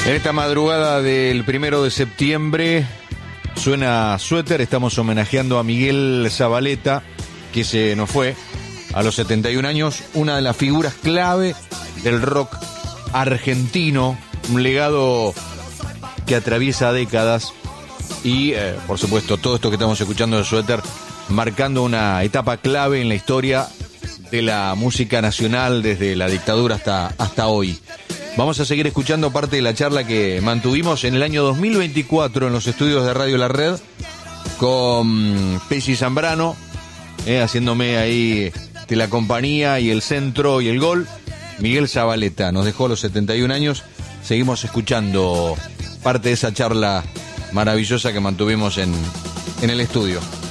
En esta madrugada del 1 de septiembre suena Suéter. Estamos homenajeando a Miguel Zavaleta, que se nos fue a los 71 años, una de las figuras clave del rock argentino, un legado que atraviesa décadas y, por supuesto, todo esto que estamos escuchando de Suéter, marcando una etapa clave en la historia de la música nacional desde la dictadura hasta hoy. Vamos a seguir escuchando parte de la charla que mantuvimos en el año 2024 en los estudios de Radio La Red con Pesci Zambrano, haciéndome ahí de la compañía y el centro y el gol. Miguel Zavaleta nos dejó a los 71 años. Seguimos escuchando parte de esa charla maravillosa que mantuvimos en el estudio.